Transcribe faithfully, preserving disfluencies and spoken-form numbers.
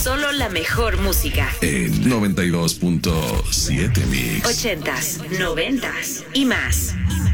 Solo la mejor música. En noventa y dos punto siete Mix. Ochentas, noventas y más.